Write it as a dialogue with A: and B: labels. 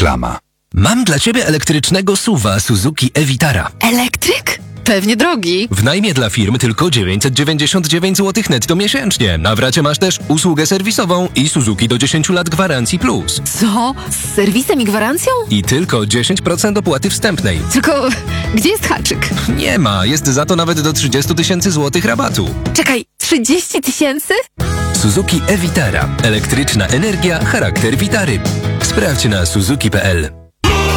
A: Reklama.
B: Mam dla Ciebie elektrycznego SUV-a Suzuki e-Vitara.
C: Elektryk? Pewnie drogi.
B: W najmie dla firm tylko 999 zł netto miesięcznie. Na wracie masz też usługę serwisową i Suzuki do 10 lat gwarancji plus.
C: Co? Z serwisem i gwarancją?
B: I tylko 10% opłaty wstępnej.
C: Tylko gdzie jest haczyk?
B: Nie ma, jest za to nawet do 30 000 złotych rabatu.
C: Czekaj, 30 000?
B: Suzuki e-Vitara. Elektryczna energia, charakter Vitary. Sprawdź na suzuki.pl.